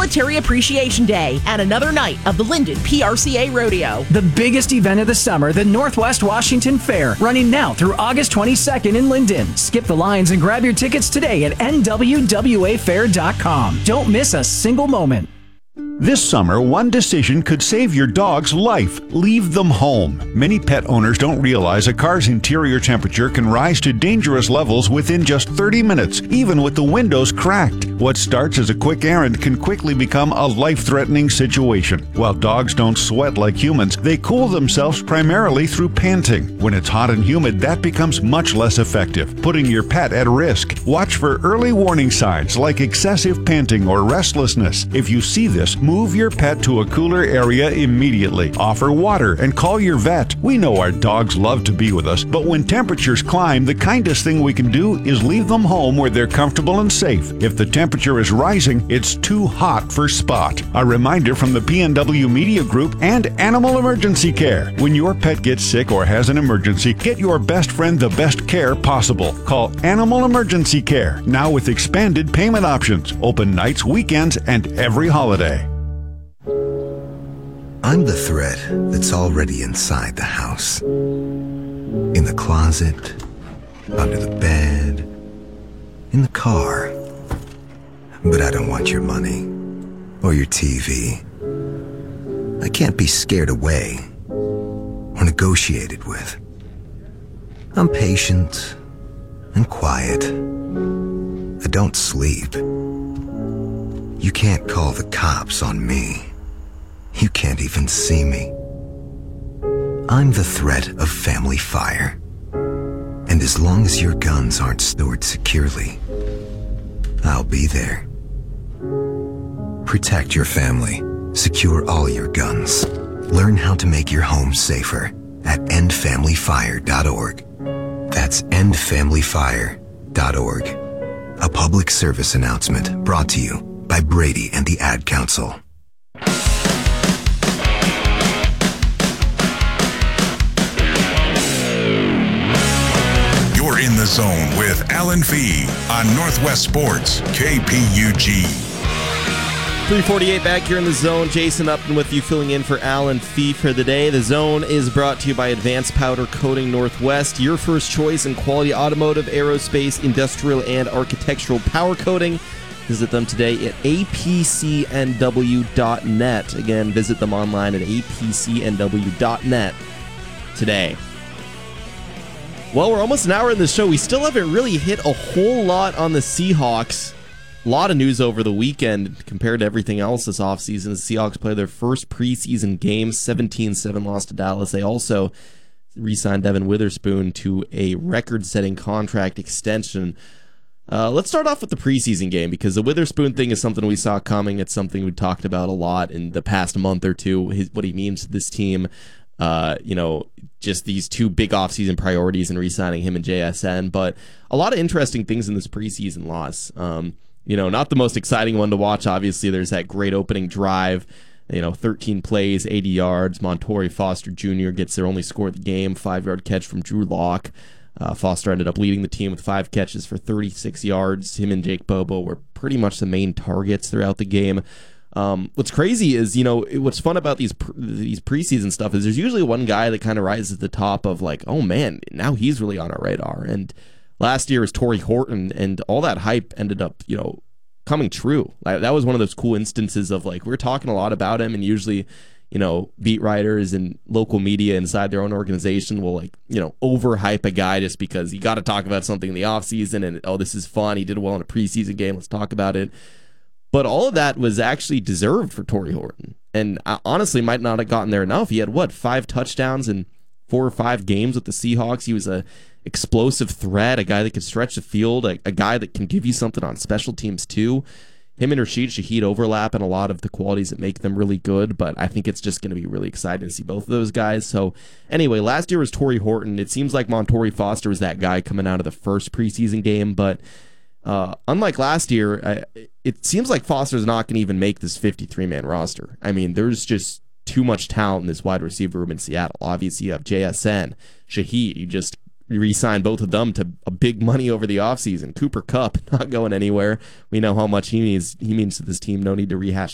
Military Appreciation Day and another night of the Linden PRCA Rodeo. The biggest event of the summer, the Northwest Washington Fair, running now through August 22nd in Linden. Skip the lines and grab your tickets today at nwwafair.com. Don't miss a single moment. This summer, one decision could save your dog's life. Leave them home. Many pet owners don't realize a car's interior temperature can rise to dangerous levels within just 30 minutes, even with the windows cracked. What starts as a quick errand can quickly become a life-threatening situation. While dogs don't sweat like humans, they cool themselves primarily through panting. When it's hot and humid, that becomes much less effective, putting your pet at risk. Watch for early warning signs like excessive panting or restlessness. If you see this, move your pet to a cooler area immediately. Offer water and call your vet. We know our dogs love to be with us, but when temperatures climb, the kindest thing we can do is leave them home where they're comfortable and safe. If the temperature is rising, it's too hot for Spot. A reminder from the PNW Media Group and Animal Emergency Care. When your pet gets sick or has an emergency, get your best friend the best care possible. Call Animal Emergency Care, now with expanded payment options. Open nights, weekends, and every holiday. I'm the threat that's already inside the house. In the closet, under the bed, in the car. But I don't want your money or your TV. I can't be scared away or negotiated with. I'm patient and quiet. I don't sleep. You can't call the cops on me. You can't even see me. I'm the threat of family fire. And as long as your guns aren't stored securely, I'll be there. Protect your family. Secure all your guns. Learn how to make your home safer at endfamilyfire.org. That's endfamilyfire.org. A public service announcement brought to you by Brady and the Ad Council. In the Zone with Alan Fee on Northwest Sports, KPUG. 3:48 back here in the Zone. Jason Upton with you, filling in for Alan Fee for the day. The Zone is brought to you by Advanced Powder Coating Northwest, your first choice in quality automotive, aerospace, industrial, and architectural power coating. Visit them today at apcnw.net. Again, visit them online at apcnw.net today. Well, we're almost an hour in the show. We still haven't really hit a whole lot on the Seahawks. A lot of news over the weekend compared to everything else this offseason. The Seahawks play their first preseason game, 17-7 loss to Dallas. They also re-signed Devin Witherspoon to a record-setting contract extension. Let's start off with the preseason game, because the Witherspoon thing is something we saw coming. It's something we talked about a lot in the past month or two, what he means to this team. Just these two big offseason priorities and re-signing him and JSN, but a lot of interesting things in this preseason loss. Not the most exciting one to watch. Obviously, there's that great opening drive, 13 plays, 80 yards. Montorie Foster Jr. gets their only score of the game, 5-yard catch from Drew Lock. Foster ended up leading the team with 5 catches for 36 yards. Him and Jake Bobo were pretty much the main targets throughout the game. What's crazy is, what's fun about these preseason stuff is there's usually one guy that kind of rises to the top of like, oh man, now he's really on our radar. And last year was Torrey Horton, and all that hype ended up, coming true. That was one of those cool instances of like, we're talking a lot about him, and usually, beat writers and local media inside their own organization will overhype a guy just because you got to talk about something in the offseason and, oh, this is fun. He did well in a preseason game. Let's talk about it. But all of that was actually deserved for Torrey Horton. And honestly, might not have gotten there enough. He had, 5 touchdowns in 4 or 5 games with the Seahawks. He was a explosive threat, a guy that could stretch the field, a guy that can give you something on special teams too. Him and Rashid Shaheed overlap in a lot of the qualities that make them really good, but I think it's just going to be really exciting to see both of those guys. So anyway, last year was Torrey Horton. It seems like Montorie Foster was that guy coming out of the first preseason game, but unlike last year, it seems like Foster's not going to even make this 53-man roster. I mean, there's just too much talent in this wide receiver room in Seattle. Obviously, you have JSN, Shaheed. You just re-signed both of them to a big money over the offseason. Cooper Kupp not going anywhere. We know how much he means to this team. No need to rehash